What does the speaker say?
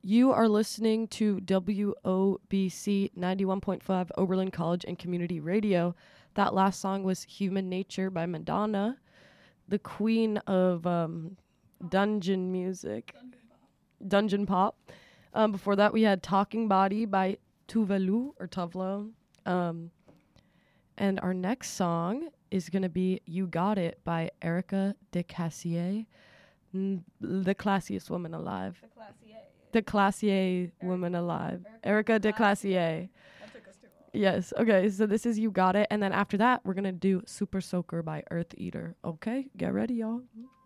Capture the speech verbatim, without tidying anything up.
You are listening to W O B C ninety-one point five Oberlin College and Community Radio. That last song was Human Nature by Madonna, the queen of um, dungeon music. Dungeon pop. Um, before that, we had Talking Body by Tuvalu or Tuvlo. Um, and our next song is going to be You Got It by Erica de Cassier, n- the classiest woman alive. The Classier. The Classier woman alive. Erica de Classier. That took us too long. Yes. Okay, so this is You Got It. And then after that, we're going to do Super Soaker by Earth Eater. Okay, get ready, y'all.